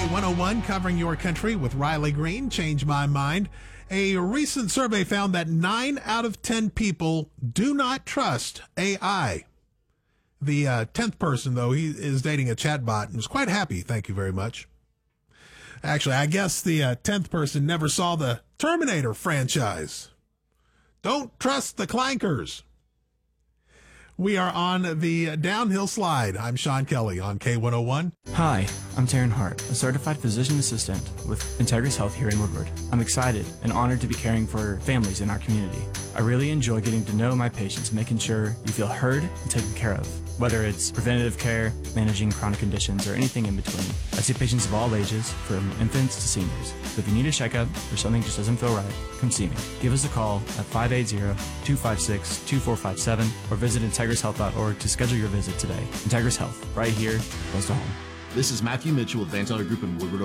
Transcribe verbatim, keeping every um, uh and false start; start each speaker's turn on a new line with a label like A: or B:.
A: one oh one covering your country with Riley Green. Change my mind. A recent survey found that nine out of ten people do not trust A I. The uh, tenth person, though, he is dating a chatbot and was quite happy. Thank you very much. Actually, I guess the uh, tenth person never saw the Terminator franchise. Don't trust the clankers. We are on the downhill slide. I'm Sean Kelly on K one oh one.
B: Hi, I'm Taryn Hart, a certified physician assistant with Integris Health here in Woodward. I'm excited and honored to be caring for families in our community. I really enjoy getting to know my patients, making sure you feel heard and taken care of, whether it's preventative care, managing chronic conditions, or anything in between. I see patients of all ages, from infants to seniors. So if you need a checkup or something just doesn't feel right, come see me. Give us a call at five eight zero, two five six, two four five seven or visit integris health dot org to schedule your visit today. Integris Health, right here, close to home.
C: This is Matthew Mitchell with Van Gelder Group in Woodward,